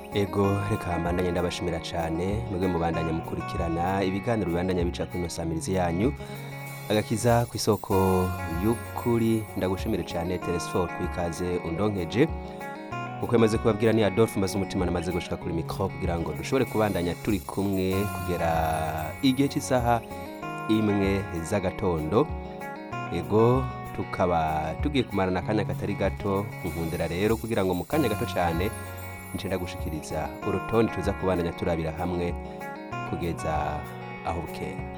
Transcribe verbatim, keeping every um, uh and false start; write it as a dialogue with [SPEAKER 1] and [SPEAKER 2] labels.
[SPEAKER 1] Ego reka mbandanye ndabashimira cane mwebwe mubandanya mukurikirana ibiganiro bibandanya bica kuri ino samirizi yanyu agakiza kw'isoko y'ukuri. Ndagushimire cane Telesfor kwikaze undonkeje uko yamaze kubabwira ni Adolphe maze umutima namaze gushika kuri micro kugira ngo dushobore kubandanya turi kumwe kugera igihe cy'isaha imwe z'agatondo. Ego tukaba tugiye kumarana akanya katari gato, nkundira rero kugira ngo mu kanya gato cane nce ndagushikiriza urutonde tuza kubandanya turabira hamwe kugeza aho bukera.